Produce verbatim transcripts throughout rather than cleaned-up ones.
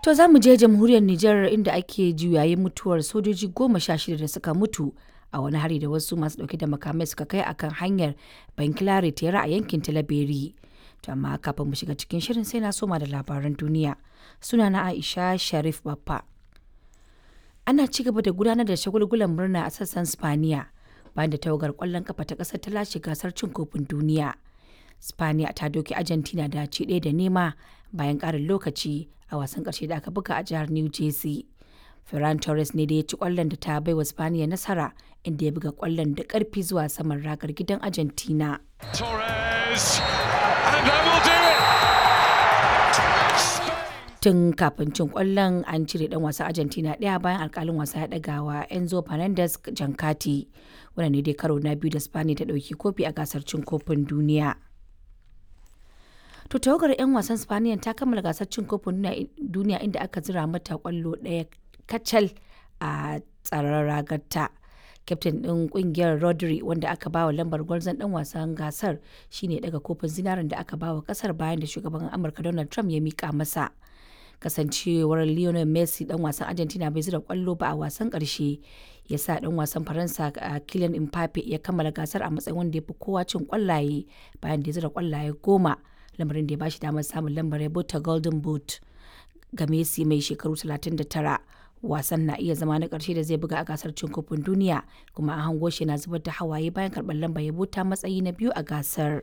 To za mu je jamhuriyar Nijar inda ake juyayin mutuwar sojoji goma sha shida da suka mutu a wani hari da wasu masu dauke da makamai suka kai akan hanyar Bankilare Tera a yankin Talaberi. To amma kafin mu shiga cikin shirin sai na soma da labaran duniya. Sunana Aisha Sharif Baffa. Ana ci gaba da gudanar da shagulgulan murna a sassan Spaniya bayan da tawagar kwallon kafa ta kasar ta lashe gasar cin kofin duniya. Spaniya ta doki Argentina da ci ɗaya da nema bayan ƙarin lokaci a wasan ƙarshe da aka buga a jihar New Jersey. Ferran Torres ne da ya ci ƙwallon da ta baiwa Spaniya nasara inda ya buga ƙwallon da ƙarfi zuwa saman ragar gidan Argentina. Torres, and that will do it. Tun kafin cin ƙwallon an cire ɗan wasan Argentina ɗaya bayan alƙalin wasa ya ɗaga wa Enzo Fernandez jankati. Wannan ne dai karo na biyu da Spaniya ta ɗauki kofi a gasar cin kofin duniya. To tawagar 'yan wasan Spaniya ta kammala gasar cin kofin duniya inda aka zira mata kwallo ɗaya kacal a tsaron ragarta. Kyaftin ɗin ƙungiyar Rodri wanda aka bawa lambar gwarzon ɗan wasan gasar shine daga kofin zinarin da aka bawa ƙasar bayan da shugaban Amurka Donald Trump ya mika masa. Kasancewar Lionel Messi ɗan wasan Argentina bai zira kwallo ba a wasan ƙarshe ya sa ɗan wasan Faransa Kylian Mbappe ya kammala gasar a matsayin wanda ya fi kowa cin kwallaye bayan da ya zira kwallaye goma. Lamarin da ya bashi damar samun lambar yabo ta Golden Boot. Ga Messi mai shekaru talatin da tara, wasan na iya zama na ƙarshe da zai buga a gasar cin kofin duniya, kuma an hango shi na zubar da hawaye bayan karɓar lambar yabo ta matsayi na biyu a gasar.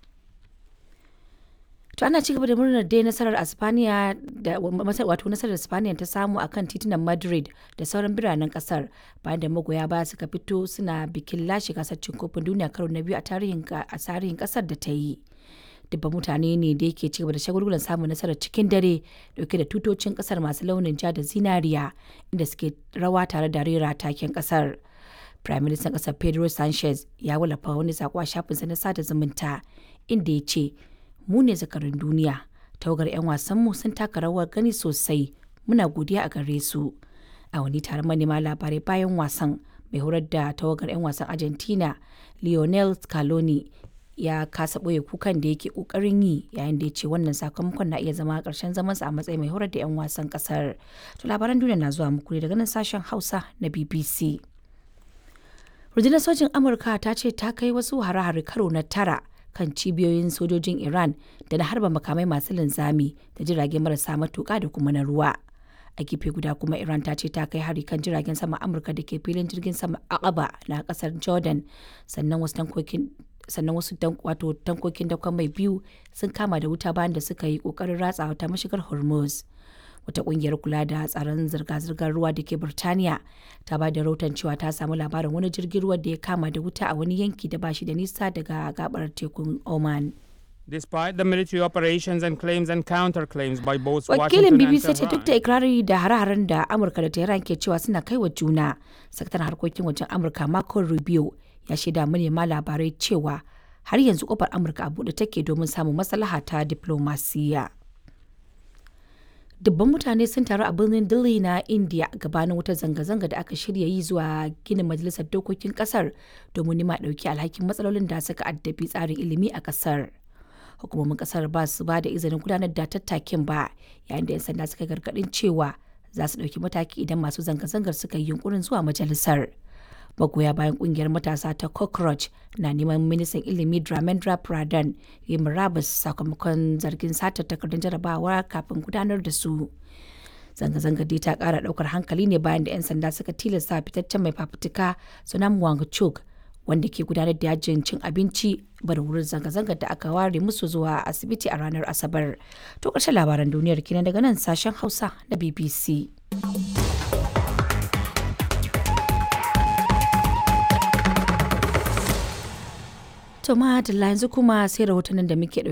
To ana cigaba da murnar dai nasarar Espaniya da wato nasarar Espaniya ta samu akan titunan Madrid da sauran biranen kasar bayan da magoya baya suka fito suna bikin lashe gasar cin kofin duniya karo na biyu a tarihin a tarihin kasar da ta yi. Dubban mutane ne da yake cigaba da shagulgulan samun nasarar cikin dare dauke da tutocin kasar masu launin ja da zinariya inda suke rawa tare da rera taken kasar. Prime Minister kasar Pedro Sanchez ya wallafa wani sako a shafinsa na sada zumunta inda ya ce, "Mu ne zakarin duniya, tawagar 'yan wasanmu sun taka rawar gani sosai, muna godiya a gare su." A wani taron manema labarai bayan wasan, mai horar da tawagar 'yan wasan Argentina Lionel Scaloni ya kasa ɓoye kukan da yake ƙoƙarin yi yayin da ya ce wannan sakamakon na iya zama ƙarshen zamansa a matsayin mai horar da 'yan wasan ƙasar. To labaran duniya na zuwa muku ne daga nan sashen Hausa na B B C. Rundunar sojin Amurka ta ce ta kai wasu hare-hare karo na tara kan cibiyoyin sojojin Iran da na harba makamai masu linzami da jirage marasa matuƙa da kuma na ruwa. A gefe guda kuma Iran ta ce ta kai hari kan jiragen sama Amurka da ke filin jirgin sama Aqaba na ƙasar Jordan, sannan wasu tankokin sannan wasu wato tankokin dakon mai biyu sun kama da wuta bayan da suka yi kokarin ratsawa ta mashigar Hormuz. Wata kungiyar kula da tsaron zirga-zirgar ruwa da ke Birtaniya ta ba da rahoton cewa ta samu labarin wani jirgin ruwa da ya kama da wuta a wani yanki da ba shi da nisa daga gabar tekun Oman. Despite the military operations and claims and counterclaims by both Wakilin Washington B B and C ce duk da ikirari da hare-haren da Amurka da Tehran ke cewa suna kai wa juna, sakataren harkokin wajen Amurka Marco Rubio ya shaida manema labarai cewa har yanzu kofar Amurka a buɗe take domin samun maslaha ta diplomasiya. Dubban mutane sun taru a birnin Delhi na India gabanin wata zanga-zanga da aka shirya yi zuwa ginin majalisar dokokin kasar domin nima ɗauki alhakin matsalolin da suka addabi tsarin ilimi a kasar. Hukumomin kasar ba su ba da izinin gudanar da tattakin ba, yayin da 'yan sanda suka gargaɗin cewa za su ɗauki mataki idan masu zanga-zangar suka yi yunkurin zuwa majalisar. Magoya bayan kungiyar matasa ta Cockroach na neman ministan ilimi Dharmendra Pradhan ya murabus sakamakon zargin satar takardun jarabawa kafin gudanar da su. Zanga-zangar dai ta kara daukar hankali ne bayan da 'yan sanda suka tilasta fitaccen mai fafutuka Sonam Wangchuk wanda ke gudanar da yajin cin abinci bar wurin zanga-zangar da aka ware musu zuwa asibiti a ranar Asabar. To ƙarshen labaran duniyar kenan daga nan sashen Hausa na B B C. To ma yanzu kuma sai rahotannin da muke